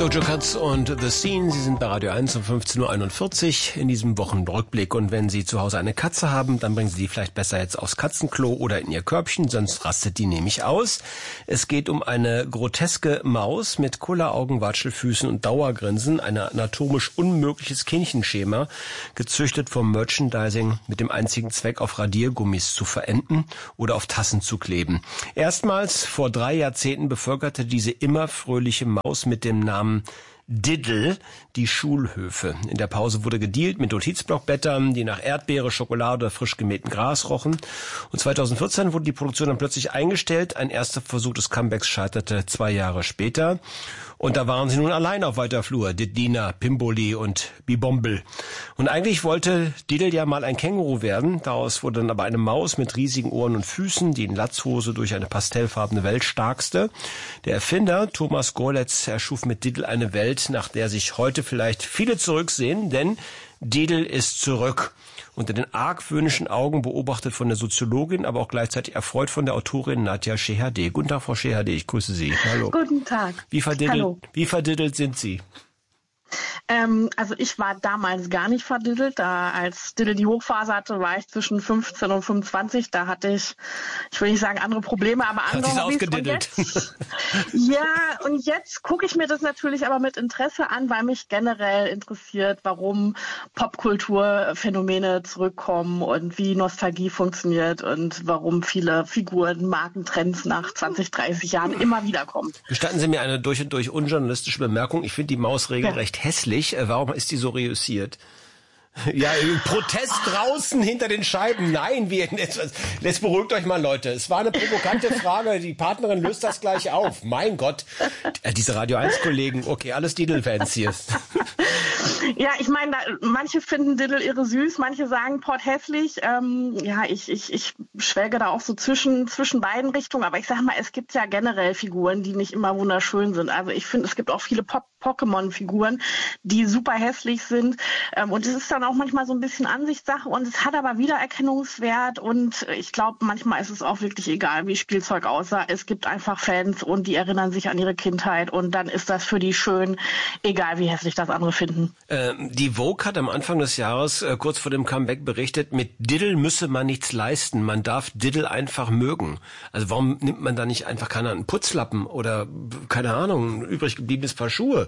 Doja Cat und The Scene, Sie sind bei Radio 1 um 15.41 Uhr in diesem Wochenrückblick. Und wenn Sie zu Hause eine Katze haben, dann bringen Sie die vielleicht besser jetzt aufs Katzenklo oder in Ihr Körbchen, sonst rastet die nämlich aus. Es geht um eine groteske Maus mit Kulleraugen, Watschelfüßen und Dauergrinsen, ein anatomisch unmögliches Kindchenschema, gezüchtet vom Merchandising mit dem einzigen Zweck, auf Radiergummis zu verenden oder auf Tassen zu kleben. Erstmals vor 3 Jahrzehnten bevölkerte diese immer fröhliche Maus mit dem Namen Diddle die Schulhöfe. In der Pause wurde gedealt mit Notizblockblättern, die nach Erdbeere, Schokolade oder frisch gemähtem Gras rochen. Und 2014 wurde die Produktion dann plötzlich eingestellt. Ein erster Versuch des Comebacks scheiterte 2 Jahre später. Und da waren sie nun allein auf weiter Flur, Diddlina, Pimboli und Bibombel. Und eigentlich wollte Diddle ja mal ein Känguru werden. Daraus wurde dann aber eine Maus mit riesigen Ohren und Füßen, die in Latzhose durch eine pastellfarbene Welt starkste. Der Erfinder Thomas Goletz erschuf mit Diddle eine Welt, nach der sich heute vielleicht viele zurücksehen, denn Diddle ist zurück. Unter den argwöhnischen Augen beobachtet von der Soziologin, aber auch gleichzeitig erfreut von der Autorin Nadja Shehadeh. Guten Tag, Frau Shehadeh, ich grüße Sie. Hallo. Guten Tag. Wie verdiddelt sind Sie? Also ich war damals gar nicht verdiddelt. Da als Diddle die Hochphase hatte, war ich zwischen 15 und 25. Da hatte ich will nicht sagen andere Probleme, aber andere Hat Hobbys. ausgediddelt. Und jetzt gucke ich mir das natürlich aber mit Interesse an, weil mich generell interessiert, warum Popkulturphänomene zurückkommen und wie Nostalgie funktioniert und warum viele Figuren, Markentrends nach 20, 30 Jahren immer wieder kommen. Gestatten Sie mir eine durch und durch unjournalistische Bemerkung. Ich finde die Maus regelrecht hässlich. Warum ist die so reüssiert? Ja, Protest draußen hinter den Scheiben. Nein, jetzt beruhigt euch mal, Leute. Es war eine provokante Frage. Die Partnerin löst das gleich auf. Mein Gott. Diese Radio 1-Kollegen. Okay, alles Diddle-Fans hier. Ja, ich meine, manche finden Diddle irre süß, manche sagen Pott hässlich. Ich schwelge da auch so zwischen beiden Richtungen. Aber ich sag mal, es gibt ja generell Figuren, die nicht immer wunderschön sind. Also ich finde, es gibt auch viele Pokémon-Figuren, die super hässlich sind. Und es ist dann auch manchmal so ein bisschen Ansichtssache und es hat aber Wiedererkennungswert und ich glaube, manchmal ist es auch wirklich egal, wie Spielzeug aussah. Es gibt einfach Fans und die erinnern sich an ihre Kindheit und dann ist das für die schön, egal wie hässlich das andere finden. Die Vogue hat am Anfang des Jahres, kurz vor dem Comeback, berichtet, mit Diddle müsse man nichts leisten, man darf Diddle einfach mögen. Also warum nimmt man da nicht einfach, keine Ahnung, einen Putzlappen oder, keine Ahnung, ein übrig gebliebenes Paar Schuhe?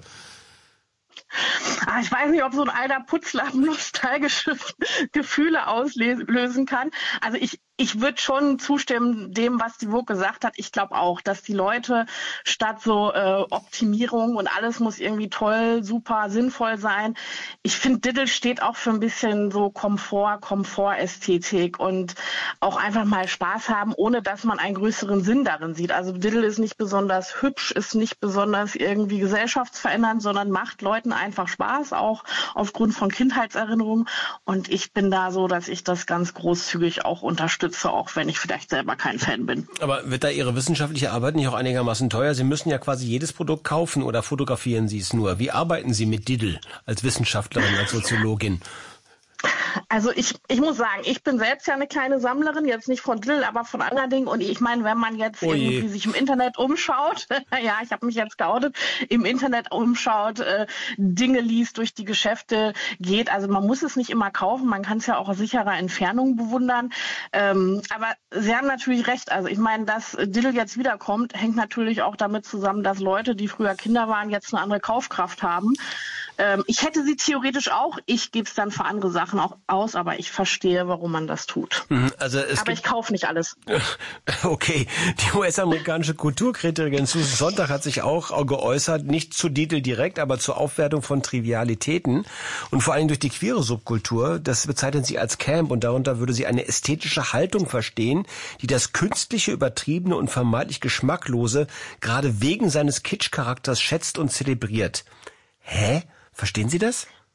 Ich weiß nicht, ob so ein alter Putzlappen nostalgische Gefühle auslösen kann. Also ich würde schon zustimmen dem, was die Vogue gesagt hat. Ich glaube auch, dass die Leute statt so Optimierung und alles muss irgendwie toll, super, sinnvoll sein. Ich finde, Diddle steht auch für ein bisschen so Komfortästhetik und auch einfach mal Spaß haben, ohne dass man einen größeren Sinn darin sieht. Also Diddle ist nicht besonders hübsch, ist nicht besonders irgendwie gesellschaftsverändernd, sondern macht Leuten einfach Spaß, auch aufgrund von Kindheitserinnerungen. Und ich bin da so, dass ich das ganz großzügig auch unterstütze, auch wenn ich vielleicht selber kein Fan bin. Aber wird da Ihre wissenschaftliche Arbeit nicht auch einigermaßen teuer? Sie müssen ja quasi jedes Produkt kaufen oder fotografieren Sie es nur? Wie arbeiten Sie mit Diddle als Wissenschaftlerin, als Soziologin? Also ich muss sagen, ich bin selbst ja eine kleine Sammlerin, jetzt nicht von Diddle, aber von anderen Dingen. Und ich meine, wenn man jetzt irgendwie sich im Internet umschaut, ja, ich habe mich jetzt geoutet, im Internet umschaut, Dinge liest, durch die Geschäfte geht. Also man muss es nicht immer kaufen, man kann es ja auch aus sicherer Entfernung bewundern. Aber Sie haben natürlich recht. Also ich meine, dass Diddle jetzt wiederkommt, hängt natürlich auch damit zusammen, dass Leute, die früher Kinder waren, jetzt eine andere Kaufkraft haben. Ich hätte sie theoretisch auch, ich gebe es dann für andere Sachen auch aus, aber ich verstehe, warum man das tut. Also aber ich kaufe nicht alles. Okay, die US-amerikanische Kulturkritikerin Susan Sontag hat sich auch geäußert, nicht zu Diddle direkt, aber zur Aufwertung von Trivialitäten und vor allem durch die queere Subkultur. Das bezeichnet sie als Camp und darunter würde sie eine ästhetische Haltung verstehen, die das künstliche, übertriebene und vermeintlich geschmacklose gerade wegen seines Kitsch-Charakters schätzt und zelebriert. Hä? Verstehen Sie das?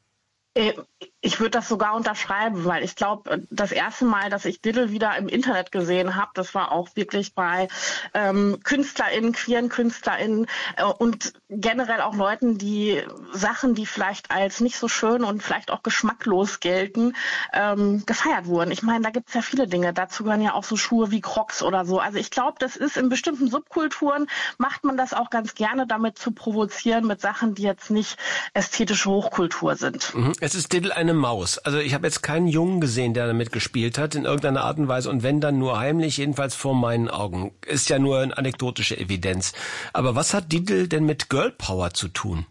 Ich würde das sogar unterschreiben, weil ich glaube, das erste Mal, dass ich Diddle wieder im Internet gesehen habe, das war auch wirklich bei KünstlerInnen, queeren KünstlerInnen und generell auch Leuten, die Sachen, die vielleicht als nicht so schön und vielleicht auch geschmacklos gelten, gefeiert wurden. Ich meine, da gibt es ja viele Dinge. Dazu gehören ja auch so Schuhe wie Crocs oder so. Also ich glaube, das ist in bestimmten Subkulturen, macht man das auch ganz gerne, damit zu provozieren mit Sachen, die jetzt nicht ästhetische Hochkultur sind. Es ist Diddle eine Maus. Also ich habe jetzt keinen Jungen gesehen, der damit gespielt hat, in irgendeiner Art und Weise. Und wenn, dann nur heimlich, jedenfalls vor meinen Augen. Ist ja nur eine anekdotische Evidenz. Aber was hat Diddle denn mit Girl Power zu tun?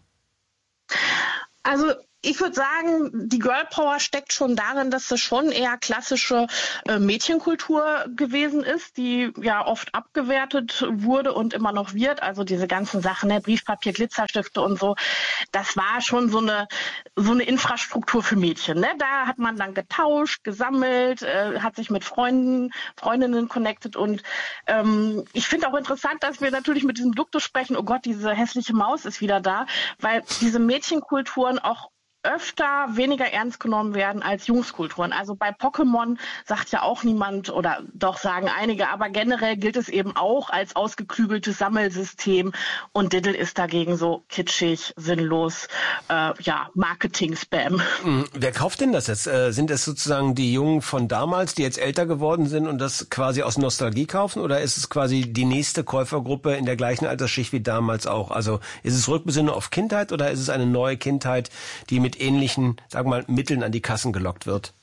Also ich würde sagen, die Girl Power steckt schon darin, dass das schon eher klassische Mädchenkultur gewesen ist, die ja oft abgewertet wurde und immer noch wird. Also diese ganzen Sachen, ne, Briefpapier, Glitzerstifte und so, das war schon so eine Infrastruktur für Mädchen. Ne? Da hat man dann getauscht, gesammelt, hat sich mit Freundinnen connected und ich finde auch interessant, dass wir natürlich mit diesem Duktus sprechen, oh Gott, diese hässliche Maus ist wieder da, weil diese Mädchenkulturen auch öfter weniger ernst genommen werden als Jungskulturen. Also bei Pokémon sagt ja auch niemand, oder doch sagen einige, aber generell gilt es eben auch als ausgeklügeltes Sammelsystem und Diddle ist dagegen so kitschig, sinnlos, Marketing-Spam. Wer kauft denn das jetzt? Sind es sozusagen die Jungen von damals, die jetzt älter geworden sind und das quasi aus Nostalgie kaufen, oder ist es quasi die nächste Käufergruppe in der gleichen Altersschicht wie damals auch? Also ist es Rückbesinnung auf Kindheit oder ist es eine neue Kindheit, die mit ähnlichen, sagen wir mal, Mitteln an die Kassen gelockt wird?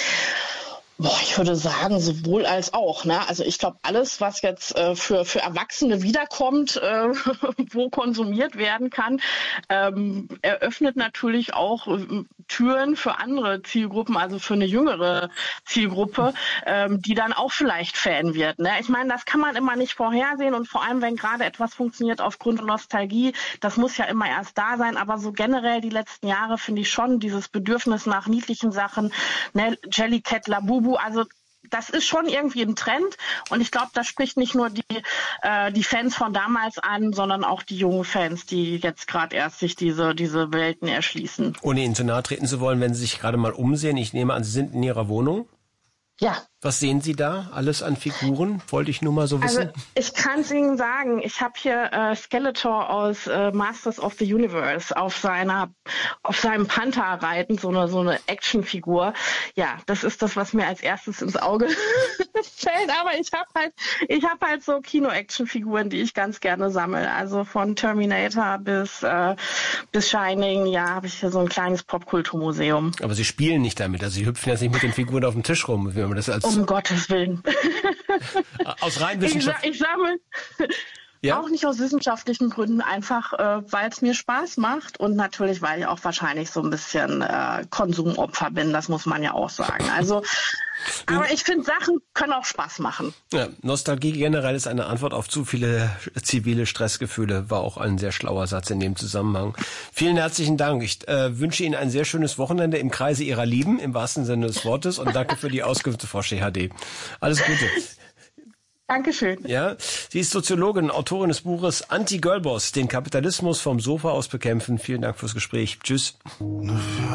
Ich würde sagen, sowohl als auch. Ne? Also ich glaube, alles, was jetzt für Erwachsene wiederkommt, wo konsumiert werden kann, eröffnet natürlich auch Türen für andere Zielgruppen, also für eine jüngere Zielgruppe, die dann auch vielleicht Fan wird. Ne? Ich meine, das kann man immer nicht vorhersehen und vor allem, wenn gerade etwas funktioniert aufgrund von Nostalgie, das muss ja immer erst da sein, aber so generell die letzten Jahre finde ich schon dieses Bedürfnis nach niedlichen Sachen, ne? Jellycat, Labubu, also das ist schon irgendwie ein Trend und ich glaube, das spricht nicht nur die Fans von damals an, sondern auch die jungen Fans, die jetzt gerade erst sich diese Welten erschließen. Ohne Ihnen zu nahe treten zu wollen, wenn Sie sich gerade mal umsehen, ich nehme an, Sie sind in Ihrer Wohnung? Ja. Was sehen Sie da? Alles an Figuren? Wollte ich nur mal so wissen. Also ich kann es Ihnen sagen, ich habe hier Skeletor aus Masters of the Universe auf seinem Panther reiten, so eine Actionfigur. Ja, das ist das, was mir als erstes ins Auge fällt. Aber ich habe halt so Kino-Action-Figuren, die ich ganz gerne sammle. Also von Terminator bis Shining, ja, habe ich hier so ein kleines Popkulturmuseum. Aber Sie spielen nicht damit, also Sie hüpfen jetzt nicht mit den Figuren auf dem Tisch rum, wenn man das als um Gottes Willen. Aus rein Wissenschaft. Ich sammle auch nicht aus wissenschaftlichen Gründen, einfach weil es mir Spaß macht und natürlich, weil ich auch wahrscheinlich so ein bisschen Konsumopfer bin, das muss man ja auch sagen. Also, aber ich finde, Sachen können auch Spaß machen. Ja, Nostalgie generell ist eine Antwort auf zu viele zivile Stressgefühle, war auch ein sehr schlauer Satz in dem Zusammenhang. Vielen herzlichen Dank. Ich wünsche Ihnen ein sehr schönes Wochenende im Kreise Ihrer Lieben, im wahrsten Sinne des Wortes, und danke für die Auskünfte, Frau Schehade. Alles Gute. Dankeschön. Ja, sie ist Soziologin, Autorin des Buches Anti-Girlboss, den Kapitalismus vom Sofa aus bekämpfen. Vielen Dank fürs Gespräch. Tschüss.